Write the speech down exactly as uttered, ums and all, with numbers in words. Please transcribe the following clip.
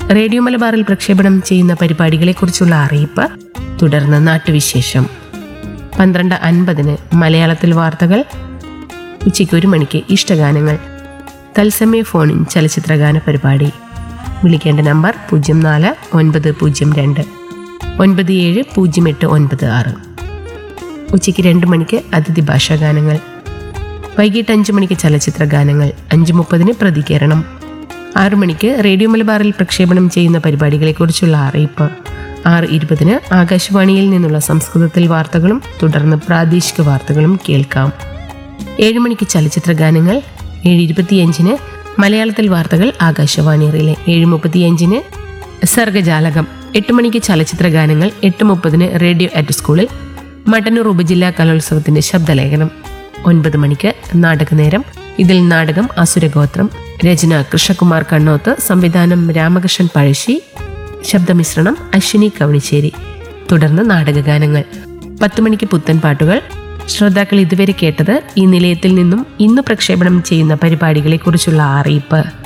Radio മലബാറിൽ പ്രക്ഷേപണം ചെയ്യുന്ന പരിപാടികളെക്കുറിച്ചുള്ള അറിയിപ്പ്, തുടർന്ന് നാട്ടുവിശേഷം. പന്ത്രണ്ട് അൻപതിന് മലയാളത്തിൽ വാർത്തകൾ. ഉച്ചയ്ക്ക് ഒരു മണിക്ക് ഇഷ്ടഗാനങ്ങൾ. തത്സമയ ഫോണിൻ ചലച്ചിത്രഗാന പരിപാടി. വിളിക്കേണ്ട നമ്പർ പൂജ്യം നാല് ഒൻപത് പൂജ്യം രണ്ട് ഒൻപത് ഏഴ് പൂജ്യം എട്ട് ഒൻപത് ആറ്. ഉച്ചയ്ക്ക് രണ്ട് മണിക്ക് അതിഥി ഭാഷാഗാനങ്ങൾ. വൈകിട്ട് അഞ്ച് മണിക്ക് ചലച്ചിത്ര ഗാനങ്ങൾ. അഞ്ച് മുപ്പതിന് പ്രതികരണം. ആറു മണിക്ക് റേഡിയോ മലബാറിൽ പ്രക്ഷേപണം ചെയ്യുന്ന പരിപാടികളെക്കുറിച്ചുള്ള അറിയിപ്പ്. ആറ് ഇരുപതിന് ആകാശവാണിയിൽ നിന്നുള്ള സംസ്കൃതത്തിൽ വാർത്തകളും തുടർന്ന് പ്രാദേശിക വാർത്തകളും കേൾക്കാം. ഏഴ് മണിക്ക് ചലച്ചിത്ര ഗാനങ്ങൾ. ഏഴ് ഇരുപത്തിയഞ്ചിന് മലയാളത്തിൽ വാർത്തകൾ ആകാശവാണി റിലേ. ഏഴ് മുപ്പത്തിയഞ്ചിന് സർഗജാലകം. എട്ട് മണിക്ക് ചലച്ചിത്ര ഗാനങ്ങൾ. എട്ട് മുപ്പതിന് റേഡിയോ അറ്റ് സ്കൂളിൽ മട്ടന്നൂർ ഉപജില്ലാ കലോത്സവത്തിന്റെ ശബ്ദലേഖനം. ഒൻപത് മണിക്ക് നാടകനേരം. ഇതിൽ നാടകം അസുരഗോത്രം. രചന കൃഷ്ണകുമാർ കണ്ണോത്ത്. സംവിധാനം രാമകൃഷ്ണൻ പഴശ്ശി. ശബ്ദമിശ്രണം അശ്വിനി കവണിശ്ശേരി. തുടർന്ന് നാടകഗാനങ്ങൾ. പത്ത് മണിക്ക് പുത്തൻ പാട്ടുകൾ. ശ്രോതാക്കൾ ഇതുവരെ കേട്ടത് ഈ നിലയത്തിൽ നിന്നും ഇന്ന് പ്രക്ഷേപണം ചെയ്യുന്ന പരിപാടികളെക്കുറിച്ചുള്ള അറിയിപ്പ്.